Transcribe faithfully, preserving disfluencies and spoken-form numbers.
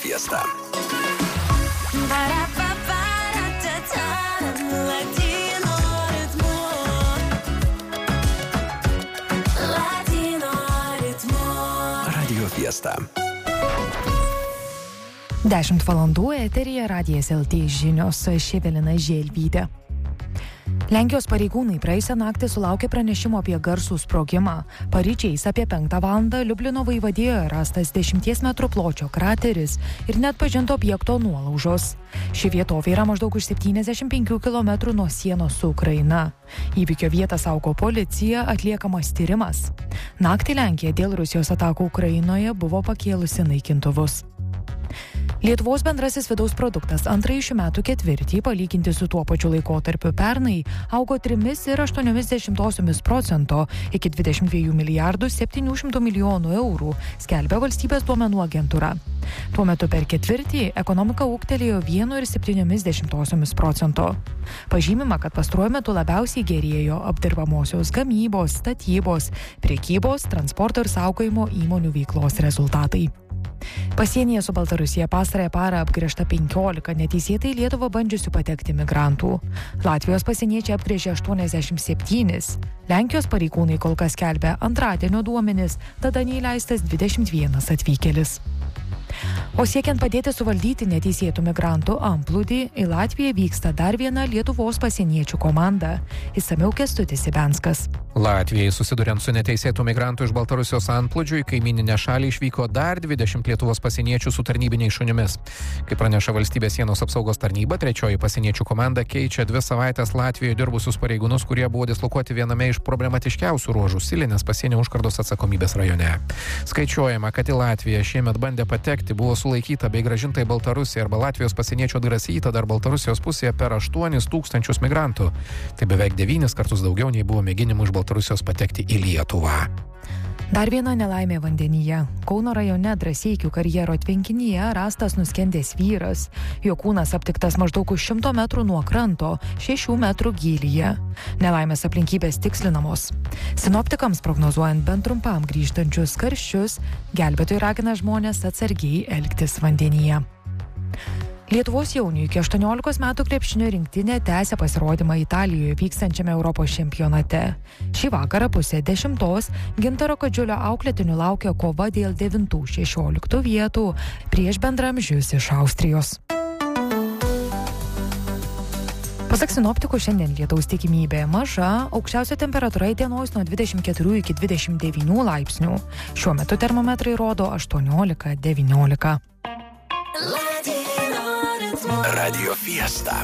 Fiesta. Radio Fiesta. dešimt valandų eteryje Radijas L T žinios, Ševelina Želvytė. Lenkijos pareigūnai praėjusią naktį sulaukė pranešimo apie garsų sprogimą. Paryčiais apie penktą valandą Liublino vaivadijoje rastas dešimties metrų pločio krateris ir neatpažinto objekto nuolaužos. Ši vietovė yra maždaug už septyniasdešimt penkių kilometrų nuo sienos su Ukraina. Įvykio vietą saugo policija, atliekamas tyrimas. Naktį Lenkija dėl Rusijos atakų Ukrainoje buvo pakėlusi naikintuvus. Lietuvos bendrasis vidaus produktas antrąjį šių metų ketvirtį, palyginti su tuo pačiu laikotarpiu pernai, augo trimis ir aštuoniomis dešimtosiomis procento iki dvidešimt dviejų milijardų septynių šimtų milijonų eurų, skelbia valstybės duomenų agentūra. Tuo metu per ketvirtį ekonomika ūgtelėjo vienu ir septyniomis dešimtosiomis procento. Pažymima, kad pastaruoju metu labiausiai gerėjo apdirbamosios gamybos, statybos, prekybos, transporto ir saugojimo įmonių veiklos rezultatai. Pasienyje su Baltarusija pastarąją parą apgręžta penkiolika neteisėtai į Lietuvą bandžiusių patekti migrantų. Latvijos pasieniečiai apgręžė aštuoniasdešimt septynis. Lenkijos pareigūnai kol kas skelbia antradienio duomenis, tada neįleistas dvidešimt vienas atvykėlis. O siekiant padėti suvaldyti neteisėtų migrantų antplūdį, į Latviją vyksta dar viena Lietuvos pasieniečių komanda. Išsamiau Kęstutis Ibenskas. Latvijai susiduriant su neteisėtų migrantų iš Baltarusijos antplūdžiu į kaimyninę šalį išvyko dar dvidešimt Lietuvos pasieniečių su tarnybiniais šunimis. Kaip praneša valstybės sienos apsaugos tarnyba, trečioji pasieniečių komanda keičia dvi savaitės Latvijoje dirbusius pareigūnus, kurie buvo dislokuoti viename iš problematiškiausių ruožų Silinės pasienio užkardos atsakomybės rajone. Skaičiuojama, kad į Latviją šiemet bandė patekti, buvo sulaikyta bei grąžinta į Baltarusiją arba Latvijos pasieniečių atgrasyta dar Baltarusijos pusėje per aštuonis tūkstančius migrantų. Tai beveik devynis kartus daugiau nei buvo mėginimų iš Baltarusijos patekti į Lietuvą. Dar viena nelaimė vandenyje. Kauno rajone Drąseikių karjero tvenkinyje rastas nuskendęs vyras. Jo kūnas aptiktas maždaug už šimto metrų nuo kranto, šešių metrų gylyje. Nelaimės aplinkybės tikslinamos. Sinoptikams prognozuojant bent trumpam grįžtančius karščius, gelbėtojai ragina žmonės atsargiai elgtis vandenyje. Lietuvos jaunių iki aštuoniolikos metų krepšinio rinktinė tęsia pasirodymą Italijoje vykstančiame Europos čempionate. Šį vakarą pusę dešimtos Gintaro Kadžiulio auklėtinių laukia kova dėl devintų šešioliktų vietų prieš bendraamžius iš Austrijos. Pasak sinoptikų, šiandien lietaus tikimybė maža, aukščiausia temperatūra įdienojus nuo dvidešimt keturių iki dvidešimt devynių laipsnių. Šiuo metu termometrai rodo aštuoniolika devyniolika. Radio Fiesta.